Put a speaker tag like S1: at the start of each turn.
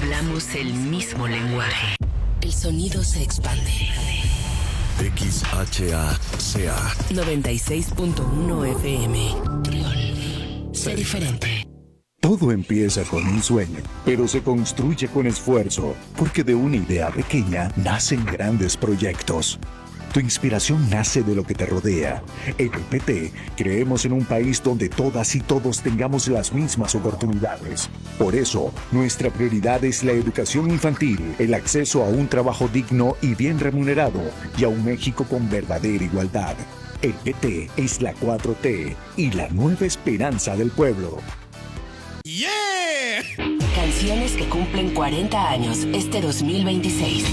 S1: Hablamos el mismo lenguaje.
S2: El sonido se expande.
S3: XHACA
S2: 96.1 FM. Sé diferente.
S4: Todo empieza con un sueño, pero se construye con esfuerzo, porque de una idea pequeña nacen grandes proyectos. Tu inspiración nace de lo que te rodea. En el PT creemos en un país donde todas y todos tengamos las mismas oportunidades. Por eso, nuestra prioridad es la educación infantil, el acceso a un trabajo digno y bien remunerado, y a un México con verdadera igualdad. El PT es la 4T y la nueva esperanza del pueblo.
S2: Canciones que cumplen 40 años este 2026.